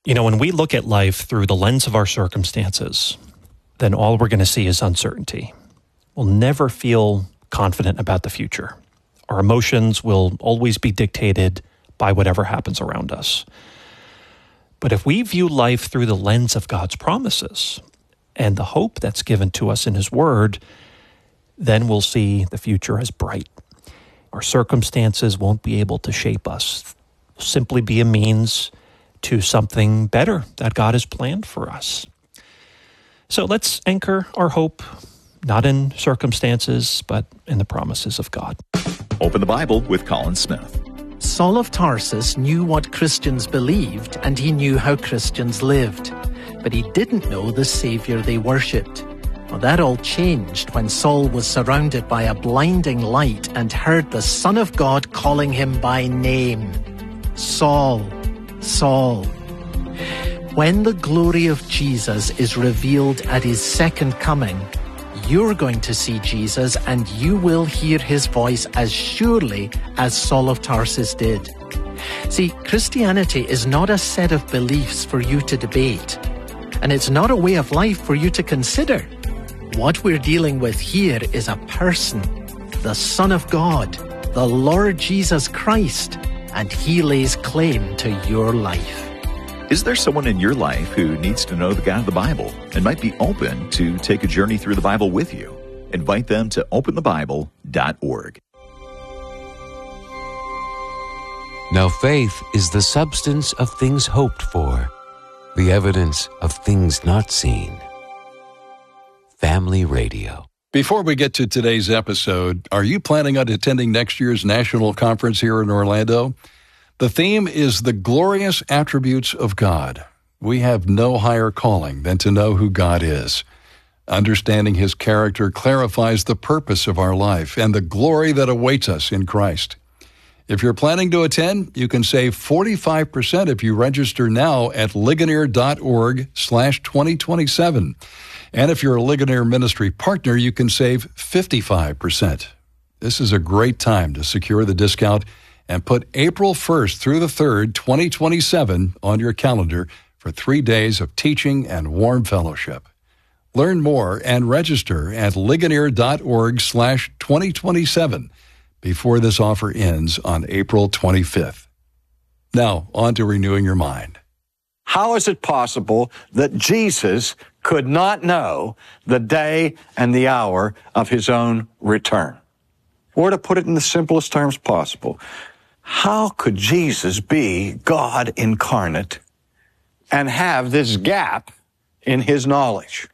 You know, when we look at life through the lens of our circumstances, then all we're going to see is uncertainty. We'll never feel confident about the future. Our emotions will always be dictated by whatever happens around us. But if we view life through the lens of God's promises and the hope that's given to us in His Word, then we'll see the future as bright. Our circumstances won't be able to shape us. They'll simply be a means to something better that God has planned for us. So let's anchor our hope, not in circumstances, but in the promises of God. Open the Bible with Colin Smith. Saul of Tarsus knew what Christians believed, and he knew how Christians lived. But he didn't know the Savior they worshipped. Well, that all changed when Saul was surrounded by a blinding light and heard the Son of God calling him by name. Saul, Saul. When the glory of Jesus is revealed at His second coming, you're going to see Jesus and you will hear His voice as surely as Saul of Tarsus did. See, Christianity is not a set of beliefs for you to debate, and it's not a way of life for you to consider. What we're dealing with here is a person, the Son of God, the Lord Jesus Christ, and He lays claim to your life. Is there someone in your life who needs to know the God of the Bible and might be open to take a journey through the Bible with you? Invite them to openthebible.org. Now faith is the substance of things hoped for, the evidence of things not seen. Family Radio. Before we get to today's episode, are you planning on attending next year's national conference here in Orlando? The theme is the glorious attributes of God. We have no higher calling than to know who God is. Understanding His character clarifies the purpose of our life and the glory that awaits us in Christ. If you're planning to attend, you can save 45% if you register now at Ligonier.org/2027. And if you're a Ligonier Ministry partner, you can save 55%. This is a great time to secure the discount and put April 1st through the 3rd, 2027 on your calendar for 3 days of teaching and warm fellowship. Learn more and register at Ligonier.org/2027 before this offer ends on April 25th. Now, on to renewing your mind. How is it possible that Jesus could not know the day and the hour of His own return? Or to put it in the simplest terms possible, how could Jesus be God incarnate and have this gap in His knowledge?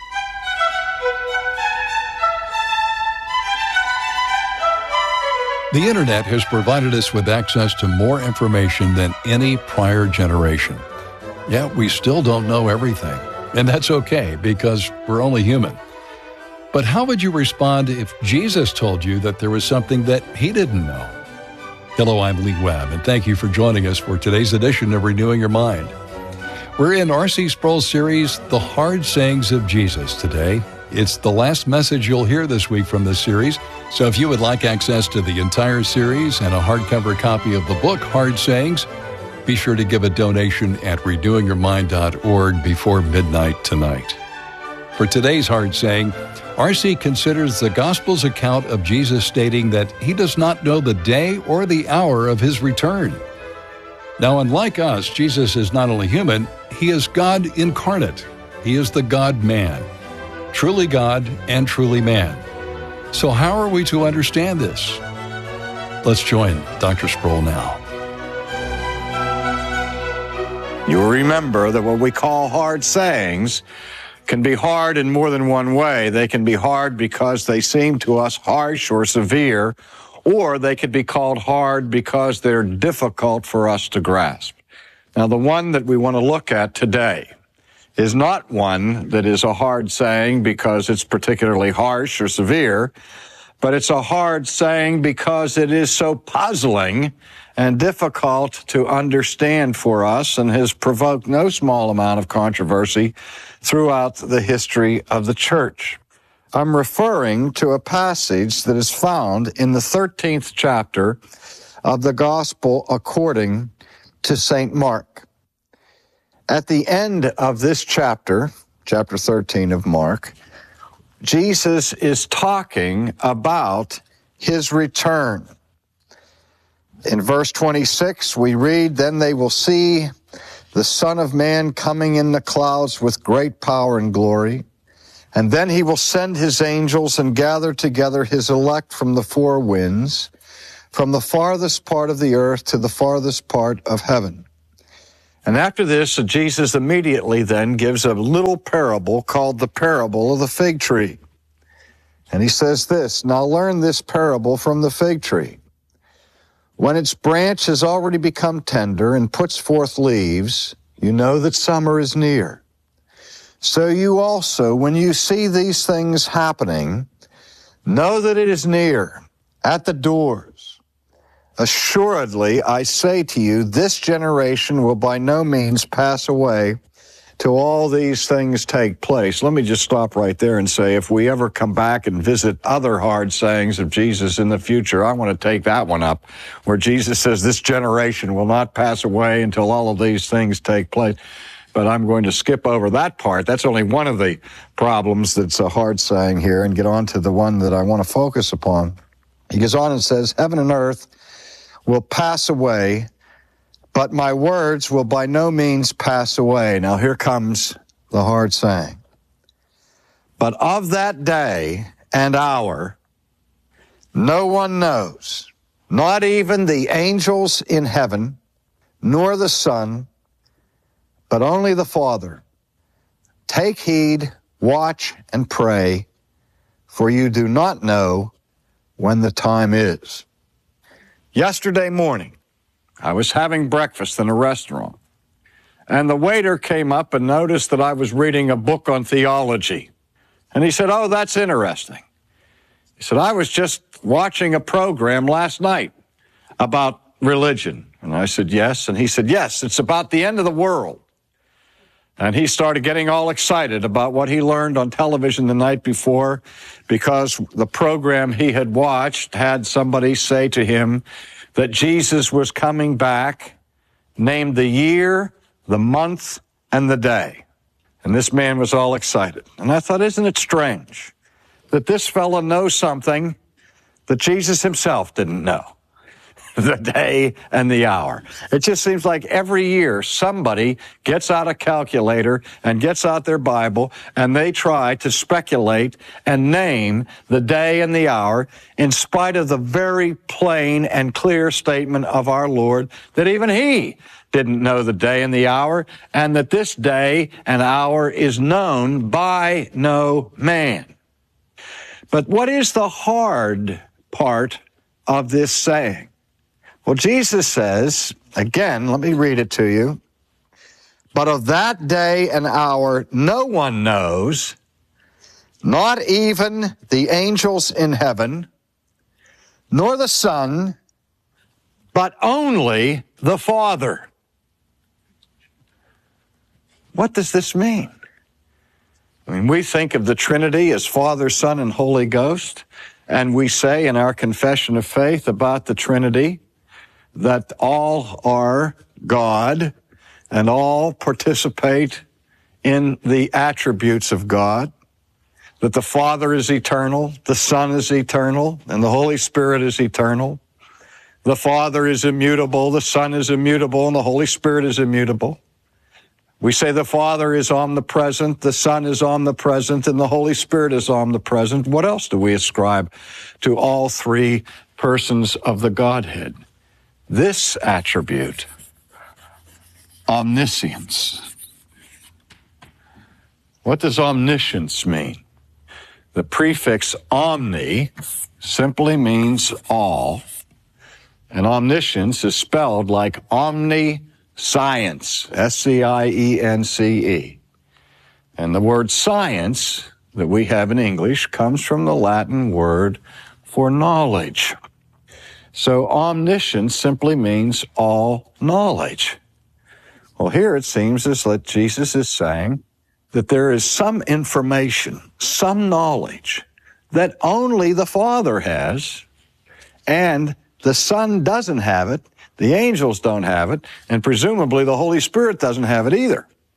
The Internet has provided us with access to more information than any prior generation. Yet we still don't know everything, and that's okay because we're only human. But how would you respond if Jesus told you that there was something that He didn't know? Hello, I'm Lee Webb, and thank you for joining us for today's edition of Renewing Your Mind. We're in R.C. Sproul's series, The Hard Sayings of Jesus, today. It's the last message you'll hear this week from this series, so if you would like access to the entire series and a hardcover copy of the book, Hard Sayings, be sure to give a donation at renewingyourmind.org before midnight tonight. For today's hard saying, R.C. considers the Gospel's account of Jesus stating that He does not know the day or the hour of His return. Now, unlike us, Jesus is not only human, He is God incarnate. He is the God-man, truly God and truly man. So how are we to understand this? Let's join Dr. Sproul now. You'll remember that what we call hard sayings can be hard in more than one way. They can be hard because they seem to us harsh or severe, or they could be called hard because they're difficult for us to grasp. Now, the one that we want to look at today is not one that is a hard saying because it's particularly harsh or severe, but it's a hard saying because it is so puzzling and difficult to understand for us and has provoked no small amount of controversy throughout the history of the church. I'm referring to a passage that is found in the 13th chapter of the Gospel according to St. Mark. At the end of this chapter, chapter 13 of Mark, Jesus is talking about his return. In verse 26, we read, "Then they will see the Son of Man coming in the clouds with great power and glory. And then he will send his angels and gather together his elect from the four winds, from the farthest part of the earth to the farthest part of heaven." And after this, Jesus immediately then gives a little parable called the parable of the fig tree. And he says this, "Now learn this parable from the fig tree. When its branch has already become tender and puts forth leaves, you know that summer is near. So you also, when you see these things happening, know that it is near, at the doors. Assuredly, I say to you, this generation will by no means pass away till all these things take place." Let me just stop right there and say, if we ever come back and visit other hard sayings of Jesus in the future, I want to take that one up, where Jesus says this generation will not pass away until all of these things take place. But I'm going to skip over that part. That's only one of the problems that's a hard saying here, and get on to the one that I want to focus upon. He goes on and says, "Heaven and earth will pass away, but my words will by no means pass away." Now here comes the hard saying. "But of that day and hour, no one knows, not even the angels in heaven, nor the Son, but only the Father. Take heed, watch, and pray, for you do not know when the time is." Yesterday morning, I was having breakfast in a restaurant, and the waiter came up and noticed that I was reading a book on theology. And he said, "Oh, that's interesting." He said, "I was just watching a program last night about religion." And I said, "Yes." And he said, "Yes, it's about the end of the world." And he started getting all excited about what he learned on television the night before, because the program he had watched had somebody say to him that Jesus was coming back, named the year, the month, and the day. And this man was all excited. And I thought, isn't it strange that this fellow knows something that Jesus himself didn't know? The day and the hour. It just seems like every year somebody gets out a calculator and gets out their Bible and they try to speculate and name the day and the hour, in spite of the very plain and clear statement of our Lord that even he didn't know the day and the hour, and that this day and hour is known by no man. But what is the hard part of this saying? Well, Jesus says, again, let me read it to you. "But of that day and hour no one knows, not even the angels in heaven, nor the Son, but only the Father." What does this mean? I mean, we think of the Trinity as Father, Son, and Holy Ghost, and we say in our confession of faith about the Trinity that all are God and all participate in the attributes of God, that the Father is eternal, the Son is eternal, and the Holy Spirit is eternal. The Father is immutable, the Son is immutable, and the Holy Spirit is immutable. We say the Father is omnipresent, the Son is omnipresent, and the Holy Spirit is omnipresent. What else do we ascribe to all three persons of the Godhead? This attribute, omniscience. What does omniscience mean? The prefix omni simply means all, and omniscience is spelled like omniscience, S-C-I-E-N-C-E. And the word science that we have in English comes from the Latin word for knowledge. So omniscience simply means all knowledge. Well, here it seems as that Jesus is saying that there is some information, some knowledge that only the Father has, and the Son doesn't have it, the angels don't have it, and presumably the Holy Spirit doesn't have it either.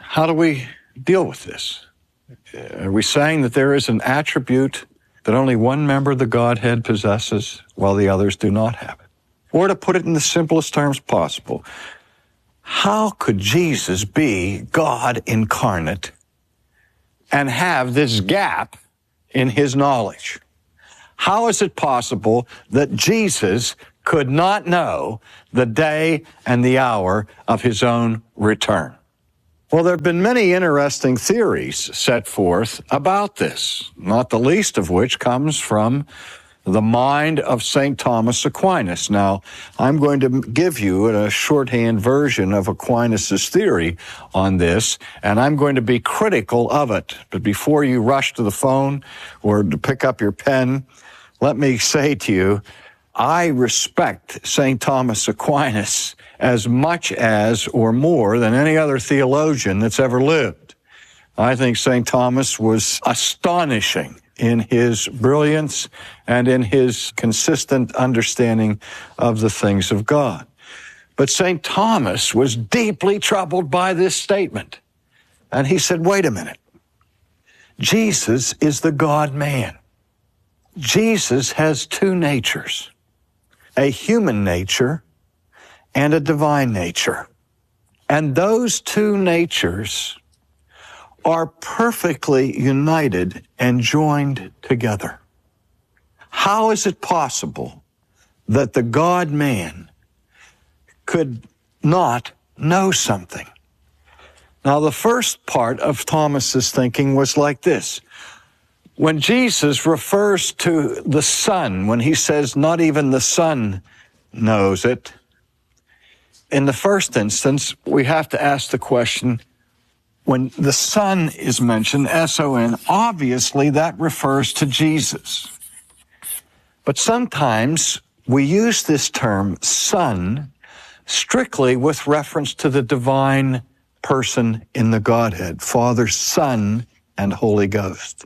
how do we deal with this? Are we saying that there is an attribute that only one member of the Godhead possesses while the others do not have it? Or to put it in the simplest terms possible, how could Jesus be God incarnate and have this gap in his knowledge? How is it possible that Jesus could not know the day and the hour of his own return? Well, there have been many interesting theories set forth about this, not the least of which comes from the mind of St. Thomas Aquinas. Now, I'm going to give you a shorthand version of Aquinas' theory on this, and I'm going to be critical of it. But before you rush to the phone or to pick up your pen, let me say to you, I respect St. Thomas Aquinas as much as or more than any other theologian that's ever lived. I think St. Thomas was astonishing in his brilliance and in his consistent understanding of the things of God. But St. Thomas was deeply troubled by this statement. And he said, wait a minute. Jesus is the God-man. Jesus has two natures, a human nature and a divine nature. And those two natures are perfectly united and joined together. How is it possible that the God-man could not know something? Now, the first part of Thomas's thinking was like this. When Jesus refers to the Son, when he says not even the Son knows it, in the first instance, we have to ask the question, when the Son is mentioned, S-O-N, obviously that refers to Jesus. But sometimes we use this term, Son, strictly with reference to the divine person in the Godhead, Father, Son, and Holy Ghost.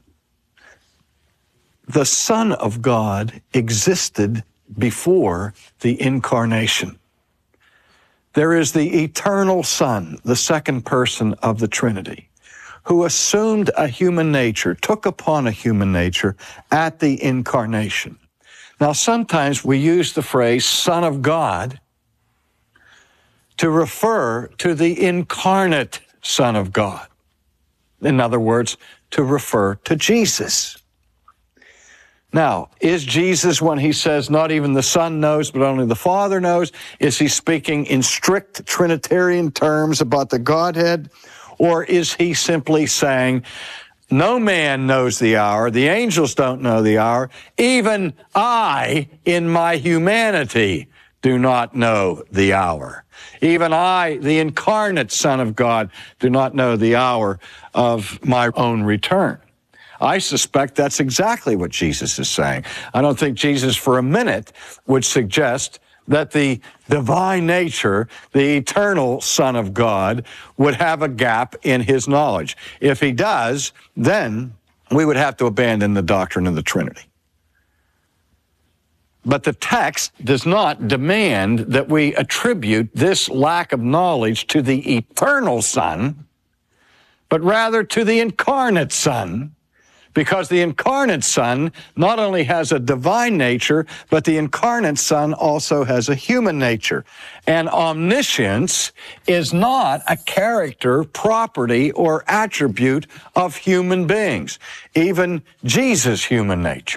The Son of God existed before the incarnation. There is the eternal Son, the second person of the Trinity, who assumed a human nature, took upon a human nature at the incarnation. Now, sometimes we use the phrase Son of God to refer to the incarnate Son of God. In other words, to refer to Jesus. Now, is Jesus, when he says not even the Son knows, but only the Father knows, is he speaking in strict Trinitarian terms about the Godhead? Or is he simply saying, no man knows the hour, the angels don't know the hour, even I, in my humanity, do not know the hour. Even I, the incarnate Son of God, do not know the hour of my own return. I suspect that's exactly what Jesus is saying. I don't think Jesus for a minute would suggest that the divine nature, the eternal Son of God, would have a gap in his knowledge. If he does, then we would have to abandon the doctrine of the Trinity. But the text does not demand that we attribute this lack of knowledge to the eternal Son, but rather to the incarnate Son, because the incarnate Son not only has a divine nature, but the incarnate Son also has a human nature. And omniscience is not a character, property, or attribute of human beings, even Jesus' human nature.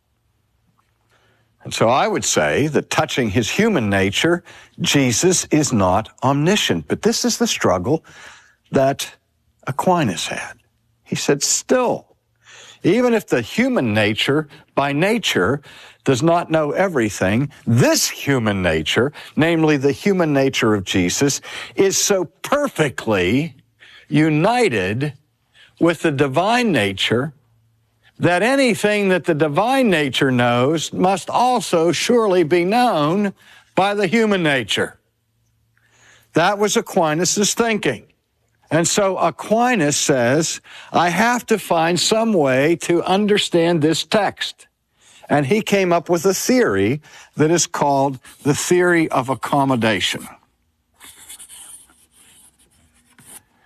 And so I would say that touching his human nature, Jesus is not omniscient. But this is the struggle that Aquinas had. He said, still, even if the human nature, by nature, does not know everything, this human nature, namely the human nature of Jesus, is so perfectly united with the divine nature that anything that the divine nature knows must also surely be known by the human nature. That was Aquinas' thinking. And so Aquinas says, I have to find some way to understand this text. And he came up with a theory that is called the theory of accommodation.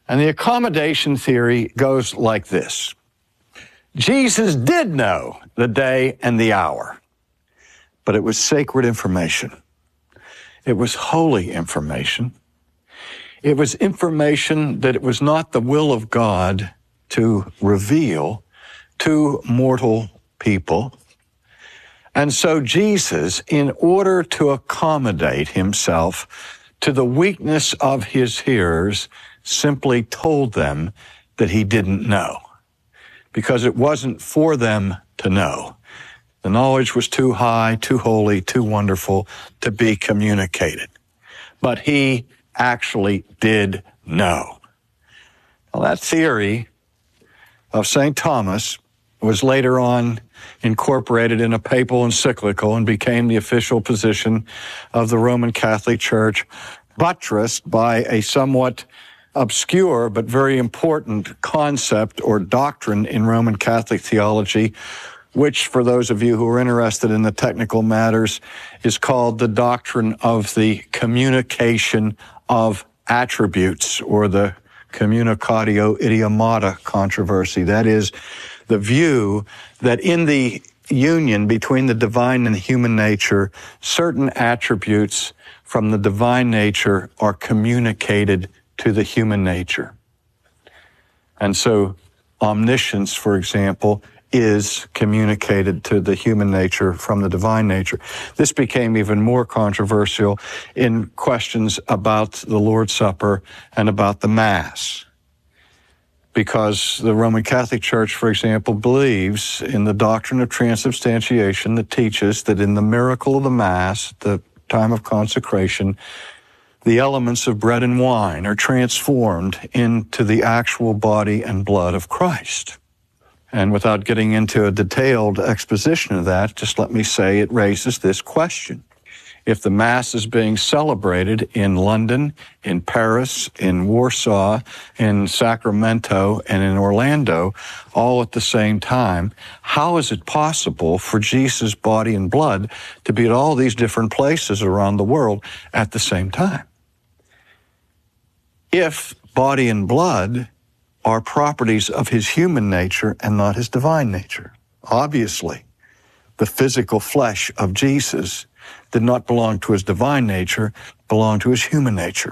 And the accommodation theory goes like this. Jesus did know the day and the hour, but it was sacred information. It was holy information. It was information that it was not the will of God to reveal to mortal people. And so Jesus, in order to accommodate himself to the weakness of his hearers, simply told them that he didn't know, because it wasn't for them to know. The knowledge was too high, too holy, too wonderful to be communicated. But he actually did know. Now, that theory of St. Thomas was later on incorporated in a papal encyclical and became the official position of the Roman Catholic Church, buttressed by a somewhat obscure but very important concept or doctrine in Roman Catholic theology, which, for those of you who are interested in the technical matters, is called the doctrine of the communication of attributes, or the communicatio idiomata controversy. That is, the view that in the union between the divine and the human nature, certain attributes from the divine nature are communicated to the human nature. And so omniscience, for example, is communicated to the human nature from the divine nature. This became even more controversial in questions about the Lord's Supper and about the Mass, because the Roman Catholic Church, for example, believes in the doctrine of transubstantiation that teaches that in the miracle of the Mass, the time of consecration, the elements of bread and wine are transformed into the actual body and blood of Christ. And without getting into a detailed exposition of that, just let me say it raises this question. If the Mass is being celebrated in London, in Paris, in Warsaw, in Sacramento, and in Orlando, all at the same time, how is it possible for Jesus' body and blood to be at all these different places around the world at the same time? If body and blood are properties of his human nature and not his divine nature. Obviously, the physical flesh of Jesus did not belong to his divine nature, belonged to his human nature.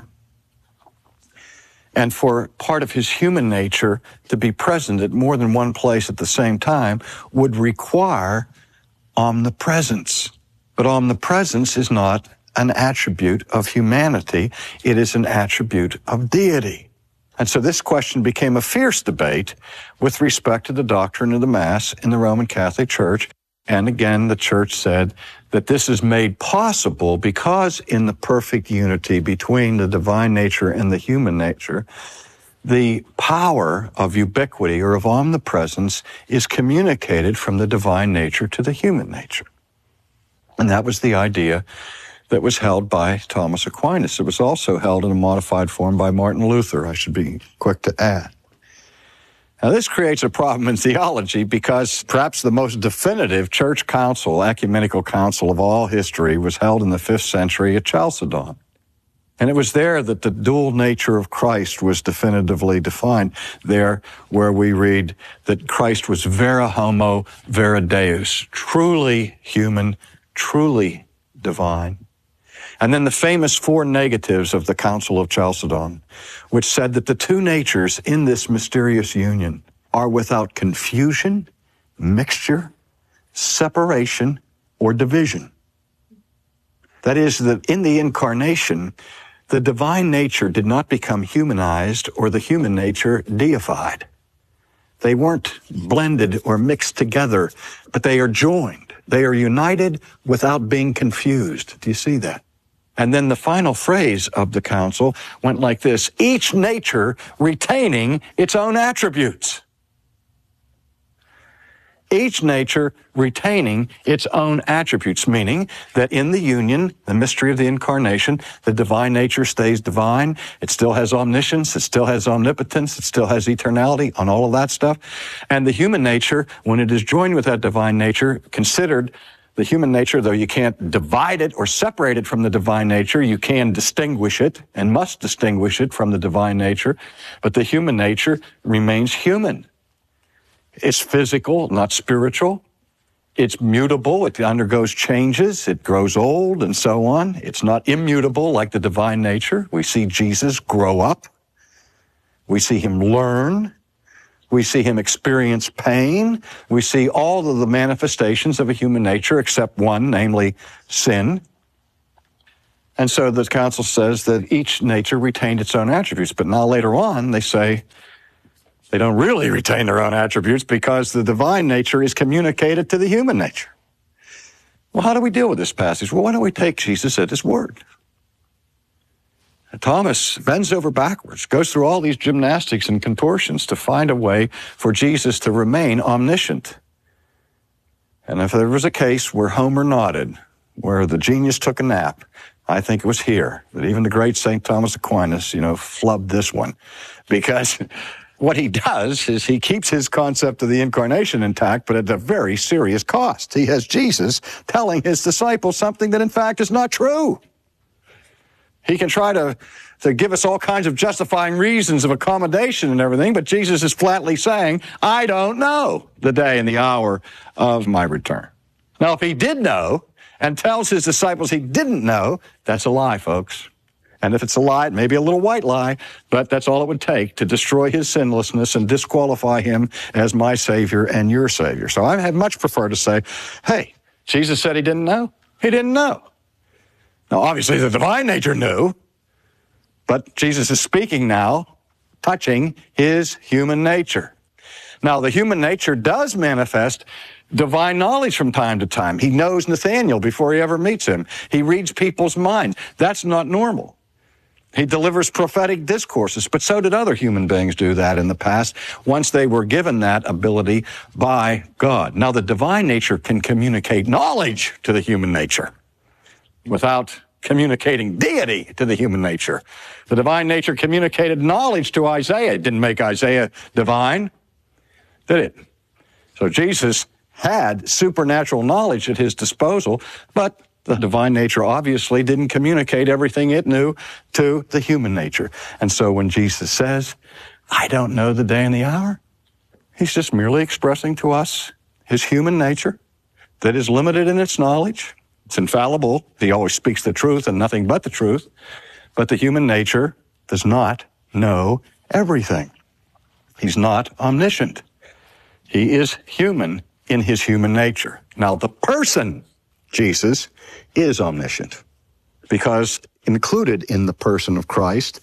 And for part of his human nature to be present at more than one place at the same time would require omnipresence. But omnipresence is not an attribute of humanity, it is an attribute of deity. And so this question became a fierce debate with respect to the doctrine of the Mass in the Roman Catholic Church. And again, the Church said that this is made possible because in the perfect unity between the divine nature and the human nature, the power of ubiquity or of omnipresence is communicated from the divine nature to the human nature. And that was the idea that was held by Thomas Aquinas. It was also held in a modified form by Martin Luther, I should be quick to add. Now, this creates a problem in theology because perhaps the most definitive church council, ecumenical council of all history, was held in the 5th century at Chalcedon. And it was there that the dual nature of Christ was definitively defined, there where we read that Christ was vera homo, vera deus, truly human, truly divine. And then the famous 4 negatives of the Council of Chalcedon, which said that the two natures in this mysterious union are without confusion, mixture, separation, or division. That is, that in the incarnation, the divine nature did not become humanized or the human nature deified. They weren't blended or mixed together, but they are joined. They are united without being confused. Do you see that? And then the final phrase of the council went like this: each nature retaining its own attributes. Each nature retaining its own attributes, meaning that in the union, the mystery of the incarnation, the divine nature stays divine. It still has omniscience. It still has omnipotence. It still has eternality on all of that stuff. And the human nature, when it is joined with that divine nature, considered The human nature, though you can't divide it or separate it from the divine nature, you can distinguish it and must distinguish it from the divine nature. But the human nature remains human. It's physical, not spiritual. It's mutable. It undergoes changes. It grows old and so on. It's not immutable like the divine nature. We see Jesus grow up. We see him learn. We see him experience pain. We see all of the manifestations of a human nature except one, namely sin. And so the council says that each nature retained its own attributes. But now later on, they say they don't really retain their own attributes because the divine nature is communicated to the human nature. Well, how do we deal with this passage? Well, why don't we take Jesus at his word? Thomas bends over backwards, goes through all these gymnastics and contortions to find a way for Jesus to remain omniscient. And if there was a case where Homer nodded, where the genius took a nap, I think it was here that even the great St. Thomas Aquinas, flubbed this one. Because what he does is he keeps his concept of the incarnation intact, but at a very serious cost. He has Jesus telling his disciples something that in fact is not true. He can try to give us all kinds of justifying reasons of accommodation and everything, but Jesus is flatly saying, I don't know the day and the hour of my return. Now, if he did know and tells his disciples he didn't know, that's a lie, folks. And if it's a lie, it may be a little white lie, but that's all it would take to destroy his sinlessness and disqualify him as my Savior and your Savior. So I had much prefer to say, hey, Jesus said he didn't know. He didn't know. Now, obviously, the divine nature knew, but Jesus is speaking now, touching his human nature. Now, the human nature does manifest divine knowledge from time to time. He knows Nathaniel before he ever meets him. He reads people's minds. That's not normal. He delivers prophetic discourses, but so did other human beings do that in the past once they were given that ability by God. Now, the divine nature can communicate knowledge to the human nature without communicating deity to the human nature. The divine nature communicated knowledge to Isaiah. It didn't make Isaiah divine, did it? So Jesus had supernatural knowledge at his disposal, but the divine nature obviously didn't communicate everything it knew to the human nature. And so when Jesus says, I don't know the day and the hour, he's just merely expressing to us his human nature that is limited in its knowledge. It's infallible. He always speaks the truth and nothing but the truth. But the human nature does not know everything. He's not omniscient. He is human in his human nature. Now, the person, Jesus, is omniscient because included in the person of Christ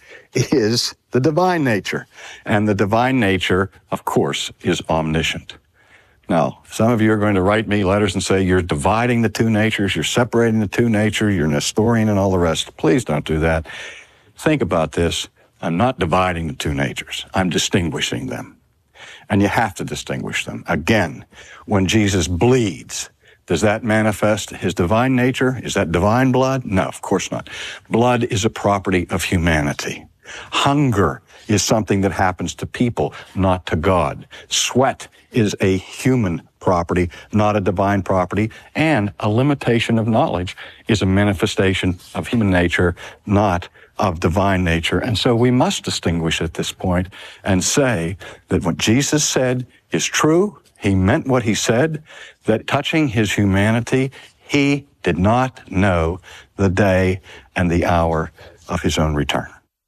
is the divine nature. And the divine nature, of course, is omniscient. Now, some of you are going to write me letters and say, you're dividing the two natures, you're separating the two natures, you're Nestorian and all the rest. Please don't do that. Think about this. I'm not dividing the two natures. I'm distinguishing them. And you have to distinguish them. Again, when Jesus bleeds, does that manifest his divine nature? Is that divine blood? No, of course not. Blood is a property of humanity. Hunger is something that happens to people, not to God. Sweat is a human property, not a divine property. And a limitation of knowledge is a manifestation of human nature, not of divine nature. And so we must distinguish at this point and say that what Jesus said is true. He meant what he said, that touching his humanity, he did not know the day and the hour of his own return.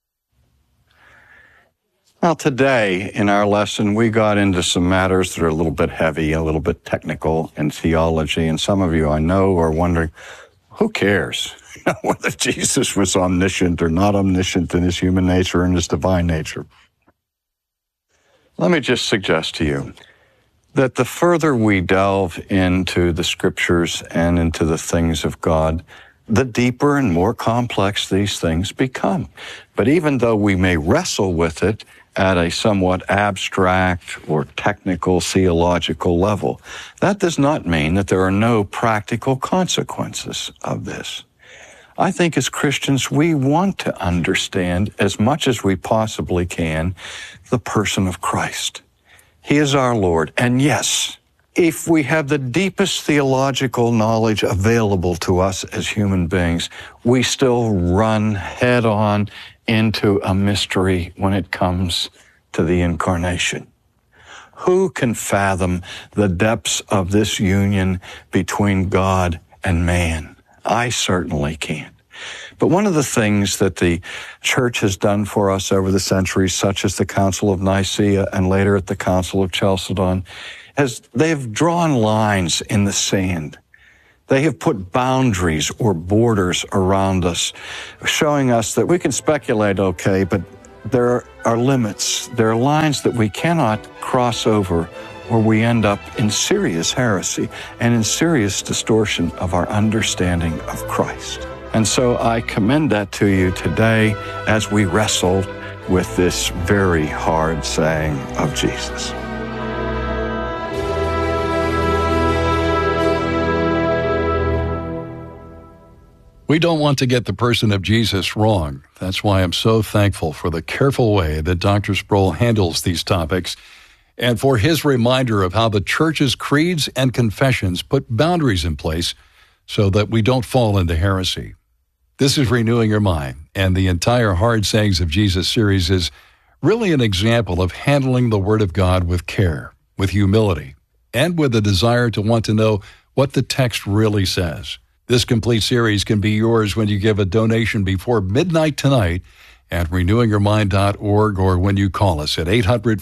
Now, today in our lesson, we got into some matters that are a little bit heavy, a little bit technical in theology. And some of you I know are wondering, who cares whether Jesus was omniscient or not omniscient in his human nature and his divine nature? Let me just suggest to you that the further we delve into the scriptures and into the things of God, the deeper and more complex these things become. But even though we may wrestle with it at a somewhat abstract or technical theological level, that does not mean that there are no practical consequences of this. I think as Christians, we want to understand as much as we possibly can the person of Christ. He is our Lord. And yes, if we have the deepest theological knowledge available to us as human beings, we still run head on into a mystery when it comes to the incarnation. Who can fathom the depths of this union between God and man? I certainly can't. But one of the things that the church has done for us over the centuries, such as the Council of Nicaea and later at the Council of Chalcedon, they have drawn lines in the sand. They have put boundaries or borders around us, showing us that we can speculate, okay, but there are limits. There are lines that we cannot cross over, or we end up in serious heresy and in serious distortion of our understanding of Christ. And so I commend that to you today as we wrestle with this very hard saying of Jesus. We don't want to get the person of Jesus wrong. That's why I'm so thankful for the careful way that Dr. Sproul handles these topics and for his reminder of how the church's creeds and confessions put boundaries in place so that we don't fall into heresy. This is Renewing Your Mind, and the entire Hard Sayings of Jesus series is really an example of handling the Word of God with care, with humility, and with a desire to want to know what the text really says. This complete series can be yours when you give a donation before midnight tonight at renewingyourmind.org or when you call us at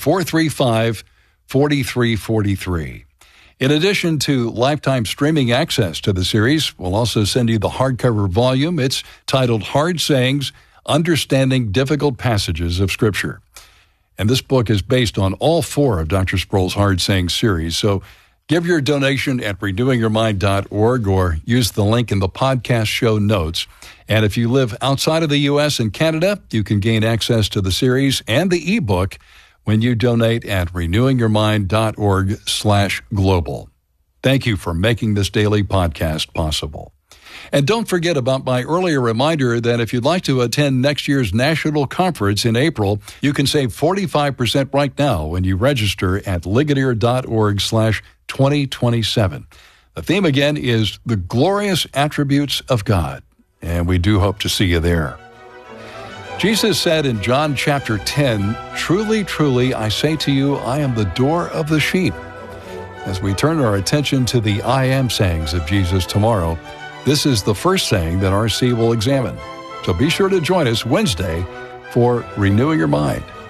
800-435-4343. In addition to lifetime streaming access to the series, we'll also send you the hardcover volume. It's titled Hard Sayings, Understanding Difficult Passages of Scripture. And this book is based on all four of Dr. Sproul's Hard Sayings series, so give your donation at renewingyourmind.org or use the link in the podcast show notes. And if you live outside of the U.S. and Canada, you can gain access to the series and the ebook when you donate at renewingyourmind.org/global. Thank you for making this daily podcast possible. And don't forget about my earlier reminder that if you'd like to attend next year's national conference in April, you can save 45% right now when you register at ligonier.org/2027. The theme again is the glorious attributes of God, and we do hope to see you there. Jesus said in John chapter 10, "Truly, truly, I say to you, I am the door of the sheep." As we turn our attention to the I am sayings of Jesus tomorrow, this is the first saying that RC will examine. So be sure to join us Wednesday for Renewing Your Mind.